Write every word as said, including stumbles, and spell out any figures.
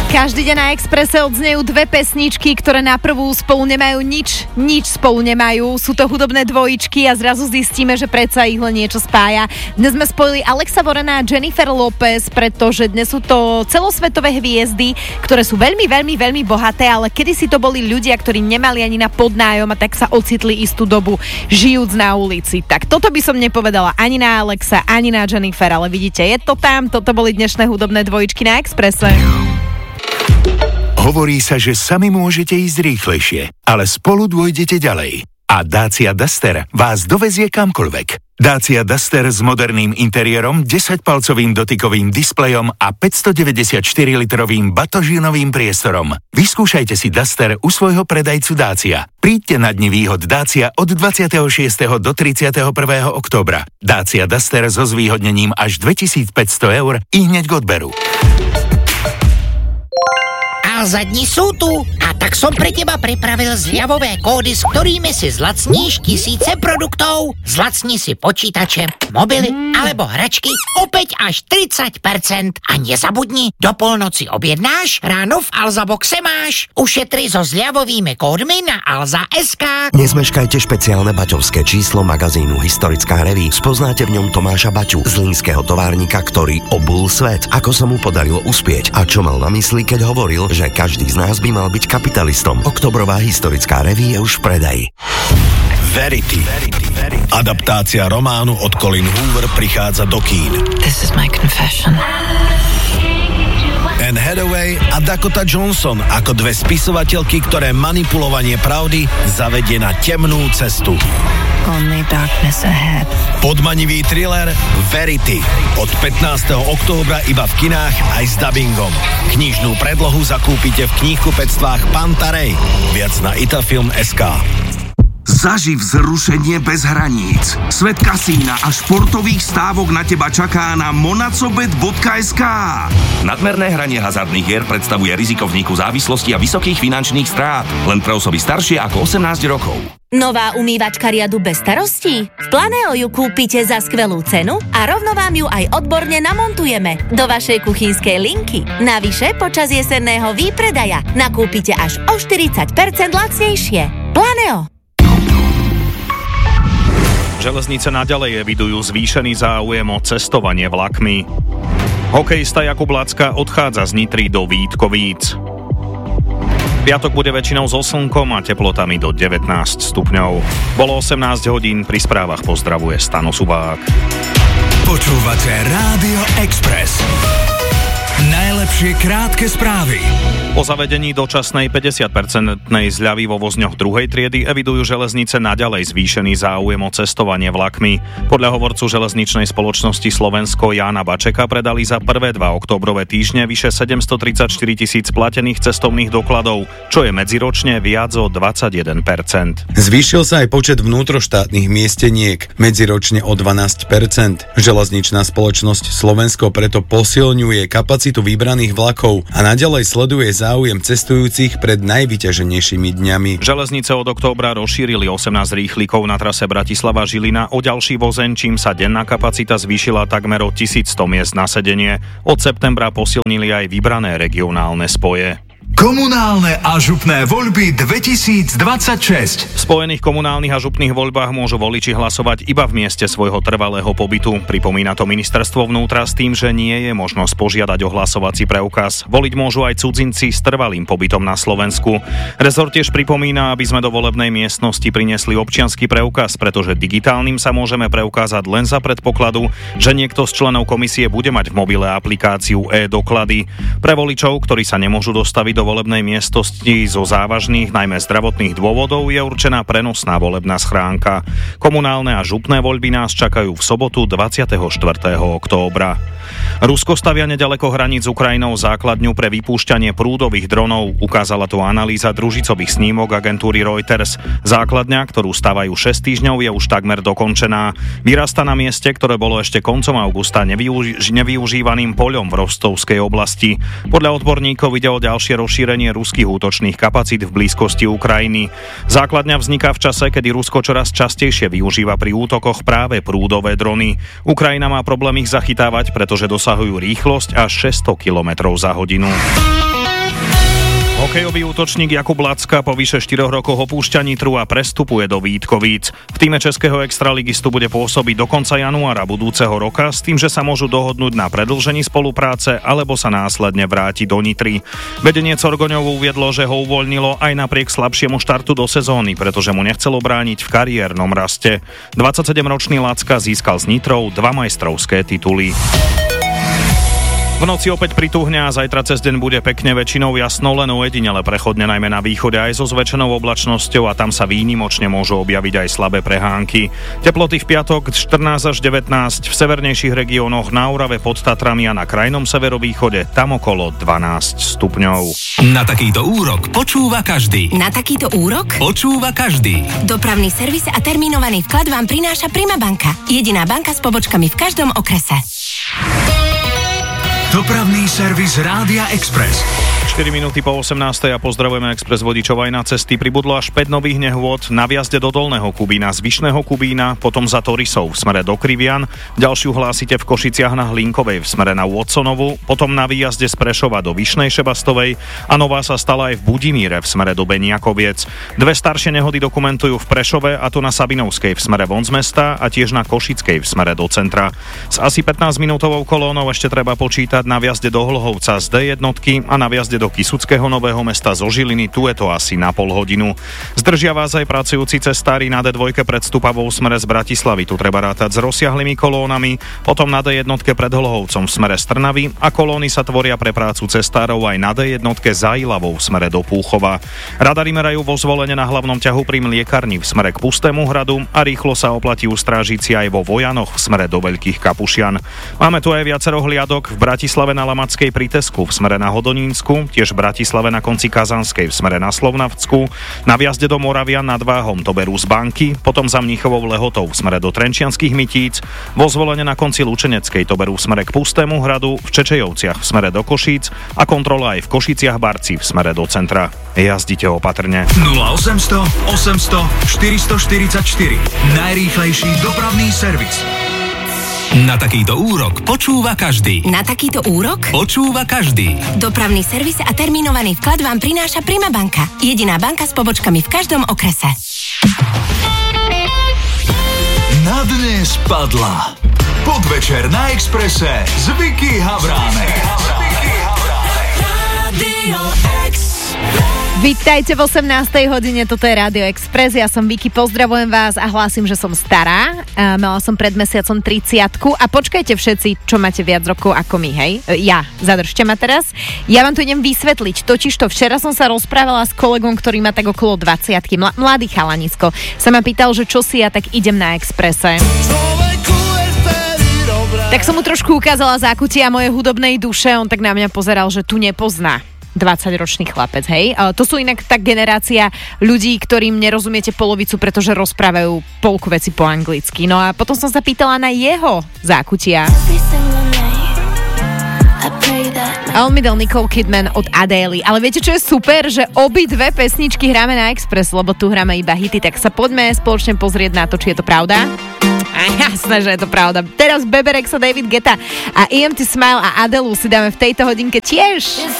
Každý deň na Expresse odznejú dve pesničky, ktoré na prvú spolu nemajú nič, nič spolu nemajú. Sú to hudobné dvojičky a zrazu zistíme, že predsa ich len niečo spája. Dnes sme spojili Alexa Vorena a Jennifer Lopez, pretože dnes sú to celosvetové hviezdy, ktoré sú veľmi, veľmi, veľmi bohaté, ale kedysi to boli ľudia, ktorí nemali ani na podnájom a tak sa ocitli istú dobu žijúc na ulici. Tak toto by som nepovedala ani na Alexa, ani na Jennifer, ale vidíte, je to tam. Toto boli dnešné hudobné dvojičky na Expresse. Hovorí sa, že sami môžete ísť rýchlejšie, ale spolu dôjdete ďalej. A Dacia Duster vás dovezie kamkoľvek. Dacia Duster s moderným interiérom, desaťpalcovým dotykovým displejom a päťstodeväťdesiatštyri litrovým batožinovým priestorom. Vyskúšajte si Duster u svojho predajcu Dacia. Príďte na dni výhod Dacia od dvadsiateho šiesteho do tridsiateho prvého októbra. Dacia Duster so zvýhodnením až dvetisícpäťsto eur i hneď k odberu. Alza dni sú tu a tak som pre teba pripravil zľavové kódy, s ktorými si zlacníš tisíce produktov. Zlacni si počítače, mobily alebo hračky opäť až tridsať percent. A nezabudni, do polnoci objednáš, ráno v Alza Boxe máš. Ušetri so zľavovými kódmi na alza bodka es ká. Nezmeškajte špeciálne baťovské číslo magazínu Historická reví. Spoznáte v ňom Tomáša Baťu, zlínskeho továrnika, ktorý obul svet. Ako sa mu podarilo uspieť a čo mal na mysli, keď hovoril, že každý z nás by mal byť kapitalistom. Oktobrová Historická reví je už v predaji. Verity. Adaptácia románu od Colin Hoover prichádza do kín. This is my confession. Anne Hathaway a Dakota Johnson ako dve spisovateľky, ktoré manipulovanie pravdy zavedie na temnú cestu. Only darkness ahead. Podmanivý thriller Verity. Od pätnásteho októbra iba v kinách aj s dabingom. Knižnú predlohu zakúpite v knihkupectvách Pantarej. Viac na itafilm bodka es ká. Zaživ vzrušenie bez hraníc. Svet kasína a športových stávok na teba čaká na monacobet bodka es ká. Nadmerné hranie hazardných hier predstavuje riziko vzniku závislosti a vysokých finančných strát. Len pre osoby staršie ako osemnásť rokov. Nová umývačka riadu bez starostí? V Planeo ju kúpite za skvelú cenu a rovno vám ju aj odborne namontujeme do vašej kuchynskej linky. Navyše počas jesenného výpredaja nakúpite až o štyridsať percent lacnejšie. Planeo. Železnice naďalej evidujú zvýšený záujem o cestovanie vlakmi. Hokejista Jakub Lacka odchádza z Nitry do Vítkovíc. Piatok bude väčšinou so slnkom a teplotami do devätnásť stupňov. Bolo osemnásť hodín, pri správach pozdravuje Stano Subák. Počúvate Rádio Express. Najlepšie krátke správy. Po zavedení dočasnej päťdesiatpercentnej zľavy vo vozňoch druhej triedy evidujú železnice naďalej zvýšený záujem o cestovanie vlakmi. Podľa hovorcu železničnej spoločnosti Slovensko Jána Bačeka predali za prvé dva októbrové týždne vyše sedemstotridsaťštyri tisíc platených cestovných dokladov, čo je medziročne viac o dvadsaťjeden percent. Zvýšil sa aj počet vnútroštátnych miesteniek, medziročne o dvanásť percent. Železničná spoločnosť Slovensko preto posilňuje kapacitu vybraných vlakov a naďalej sleduje záujem cestujúcich pred najvyťaženejšími dňami. Železnice od októbra rozšírili osemnásť rýchlikov na trase Bratislava-Žilina o ďalší vozeň, čím sa denná kapacita zvýšila takmer o tisícsto miest na sedenie. Od septembra posilnili aj vybrané regionálne spoje. Komunálne a župné voľby dvetisícdvadsaťšesť. V spojených komunálnych a župných voľbách môžu voliči hlasovať iba v mieste svojho trvalého pobytu. Pripomína to ministerstvo vnútra s tým, že nie je možnosť požiadať o hlasovací preukaz. Voliť môžu aj cudzinci s trvalým pobytom na Slovensku. Rezort tiež pripomína, aby sme do volebnej miestnosti priniesli občiansky preukaz, pretože digitálnym sa môžeme preukázať len za predpokladu, že niekto z členov komisie bude mať v mobile aplikáciu e-doklady. Pre voličov, ktorí sa nemôžu dostaviť do volebnej miestnosti zo závažných, najmä zdravotných dôvodov, je určená prenosná volebná schránka. Komunálne a župné voľby nás čakajú v sobotu dvadsiateho štvrtého októbra. Rusko stavia neďaleko hraníc s Ukrajinou základňu pre vypúšťanie prúdových dronov, ukázala to analýza družicových snímok agentúry Reuters. Základňa, ktorú stavajú šesť týždňov, je už takmer dokončená. Vyrasta na mieste, ktoré bolo ešte koncom augusta nevyuži- nevyužívaným poľom v Rostovskej oblasti. Podľa odborníkov ide o ďalšie rozšírenie ruských útočných kapacít v blízkosti Ukrajiny. Základňa vzniká v čase, kedy Rusko čoraz častejšie využíva pri útokoch práve prúdové drony. Ukrajina má problém ich zachytávať, pretože dosahujú rýchlosť až šesťsto kilometrov za hodinu. Hokejový útočník Jakub Lacka po vyše štyroch rokoch opúšťa Nitru a prestupuje do Vítkovíc. V tíme českého extraligistu bude pôsobiť do konca januára budúceho roka s tým, že sa môžu dohodnúť na predĺžení spolupráce alebo sa následne vráti do Nitry. Vedenie Corgoňov uviedlo, že ho uvoľnilo aj napriek slabšiemu štartu do sezóny, pretože mu nechcelo brániť v kariérnom raste. dvadsaťsedemročný Lacka získal s Nitrou dva majstrovské tituly. V noci opäť prituhňa a zajtra cez deň bude pekne väčšinou jasno, len ojedinele prechodne najmä na východe aj so zväčšenou oblačnosťou a tam sa výnimočne môžu objaviť aj slabé prehánky. Teploty v piatok štrnásť až devätnásť, v severnejších regiónoch na Orave pod Tatrami a na krajnom severovýchode tam okolo dvanásť stupňov. Na takýto úrok počúva každý. Na takýto úrok Počúva každý. Dopravný servis a termínovaný vklad vám prináša Prima banka. Jediná banka s pobočkami v každom okrese. Dopravný servis Rádia Express. štyri minúty po osemnástej a pozdravujeme Express vodičov aj na cesty. Pribudlo až päť nových nehôd na vjazde do Dolného Kubína, z Vyšného Kubína, potom za Torisou v smere do Krivian. Ďalšiu hlásite v Košiciach na Hlinkovej v smere na Watsonovu, potom na výjazde z Prešova do Vyšnej Šebastovej a nová sa stala aj v Budimíre v smere do Beniakoviec. Dve staršie nehody dokumentujú v Prešove, a to na Sabinovskej v smere von z mesta a tiež na Košickej v smere do centra. S asi pätnásťminútovou kolónou ešte treba počítať na vjazde do Hlohovca z dé jednotky a na vjazde do Kysuckého Nového Mesta zo Žiliny, tu je to asi na pol hodinu. Zdržia vás aj pracujúci cestári na dé dva pred Stupavou v smere z Bratislavy, tu treba rátať s rozsiahlými kolónami, potom na dé jednotke pred Hlohovcom v smere z Trnavy a kolóny sa tvoria pre prácu cestárov aj na dé jednotke za Ilavou v smere do Púchova. Radary merajú vo Zvolene na hlavnom ťahu pri Mliekarni v smere k Pustému hradu a rýchlo sa oplatí ustrážiť aj vo Vojanoch v smere do Veľkých Kapušian. Máme tu aj viacero hliadok v Bratislave na Lamackej pri Tesku v smere na Hodonínsku, tiež v Bratislave na konci Kazanskej v smere na Slovnavsku, na vjazde do Moravian nad Váhom to berú z Banky, potom za Mníchovou Lehotou v smere do Trenčianskych Mytíc, vo Zvolene na konci Lučeneckej to berú v smere k Pustému hradu, v Čečejovciach v smere do Košíc a kontrola aj v Košiciach Barci v smere do centra. Jazdite opatrne. nula osemsto osemsto štyristoštyridsaťštyri. Najrýchlejší dopravný servis. Na takýto úrok počúva každý. Na takýto úrok Počúva každý. Dopravný servis a termínovaný vklad vám prináša Prima banka. Jediná banka s pobočkami v každom okrese. Na dnes padla Podvečer na Expresse s Vicky Havránek. Radio X. Vítajte v osemnástej hodine, toto je Rádio Express, ja som Vicky, pozdravujem vás a hlásim, že som stará. Mala som pred mesiacom tridsiatku a počkajte všetci, čo máte viac rokov ako my, hej? Ja, zadržte ma teraz. Ja vám to idem vysvetliť, totižto včera som sa rozprávala s kolegom, ktorý má tak okolo dvadsiatky, mladý chalanisko. Sa ma pýtal, že čo si ja, tak idem na Expresse. Tak som mu trošku ukázala zákutia mojej hudobnej duše, on tak na mňa pozeral, že tu nepozná dvadsaťročný chlapec, hej. To sú inak tá generácia ľudí, ktorým nerozumiete polovicu, pretože rozprávajú polku veci po anglicky. No a potom som sa pýtala na jeho zákutia. A on mi dal Nicole Kidman od Adély. Ale viete, čo je super? Že obidve pesničky hráme na Express, lebo tu hráme iba hity. Tak sa poďme spoločne pozrieť na to, či je to pravda. A jasné, že je to pravda. Teraz Bebe Rexha, David Guetta a E M T Smile a Adelu si dáme v tejto hodinke tiež.